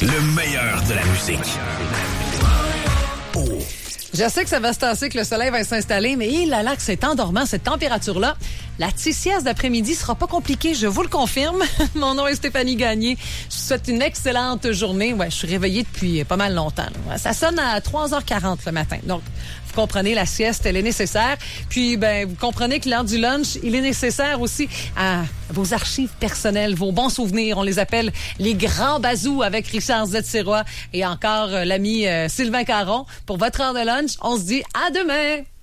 Le meilleur de la musique. Je sais que ça va se tasser, que le soleil va s'installer, mais il a l'air que c'est endormant, cette température-là. La petite sieste d'après-midi sera pas compliquée, je vous le confirme. Mon nom est Stéphanie Gagné. Je vous souhaite une excellente journée. Ouais, je suis réveillée depuis pas mal longtemps. Ouais, ça sonne à 3h40 le matin. Donc, vous comprenez, la sieste, elle est nécessaire. Puis, vous comprenez que l'heure du lunch, il est nécessaire aussi à vos archives personnelles, vos bons souvenirs. On les appelle les grands bazous avec Richard Z. Sirois et encore l'ami Sylvain Caron. Pour votre heure de lunch, on se dit à demain!